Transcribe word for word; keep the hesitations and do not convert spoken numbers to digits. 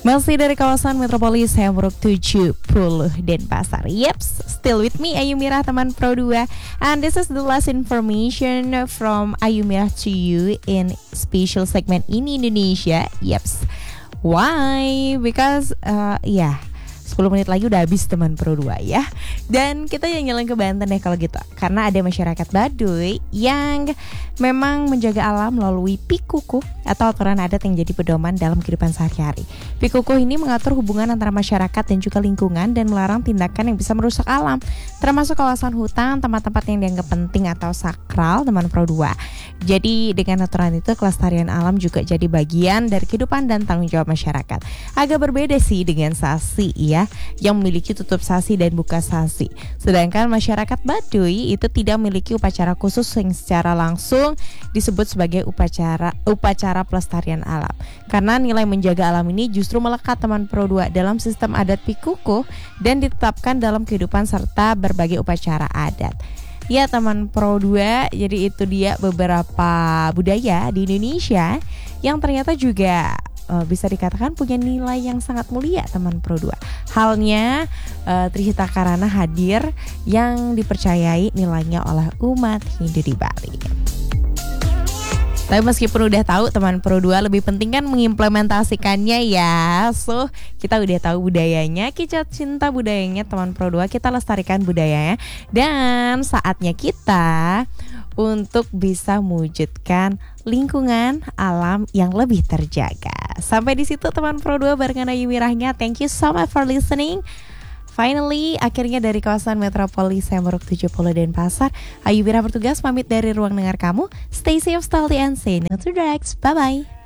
Masih dari kawasan Metropolis Hamburg tujuh puluh Denpasar. Yeps, still with me Ayu Mirah teman Pro dua. And this is the last information from Ayu Mirah to you in special segment ini Indonesia. Yeps. Why? Because uh, ya yeah. sepuluh menit lagi udah habis teman Pro dua ya. Dan kita jalan-jalan ke Banten ya kalau gitu. Karena ada masyarakat Baduy yang memang menjaga alam melalui Pikukuh atau aturan adat yang jadi pedoman dalam kehidupan sehari-hari. Pikukuh ini mengatur hubungan antara masyarakat dan juga lingkungan dan melarang tindakan yang bisa merusak alam, termasuk kawasan hutan, tempat-tempat yang dianggap penting atau sakral teman Pro dua. Jadi dengan aturan itu kelestarian alam juga jadi bagian dari kehidupan dan tanggung jawab masyarakat. Agak berbeda sih dengan Sasi ya, yang memiliki tutup sasi dan buka sasi. Sedangkan masyarakat Baduy itu tidak memiliki upacara khusus yang secara langsung disebut sebagai upacara upacara pelestarian alam. Karena nilai menjaga alam ini justru melekat teman Pro dua dalam sistem adat Pikukuh dan ditetapkan dalam kehidupan serta berbagai upacara adat. Ya teman Pro dua, jadi itu dia beberapa budaya di Indonesia yang ternyata juga Uh, bisa dikatakan punya nilai yang sangat mulia teman Pro dua. Halnya uh, Trihita Karana hadir yang dipercayai nilainya oleh umat Hindu di Bali. Tapi meskipun udah tahu teman Pro dua, lebih penting kan mengimplementasikannya ya. So kita udah tahu budayanya, kita cinta budayanya teman Pro dua, kita lestarikan budayanya. Dan saatnya kita untuk bisa mewujudkan lingkungan alam yang lebih terjaga. Sampai di situ teman Pro dua barengan Ayu Mirahnya. Thank you so much for listening. Finally, akhirnya dari kawasan Metropolis Hamburg tujuh puluh Denpasar, Ayu Mirah bertugas pamit dari ruang dengar kamu. Stay safe, stay healthy, and say no to drugs. Bye-bye.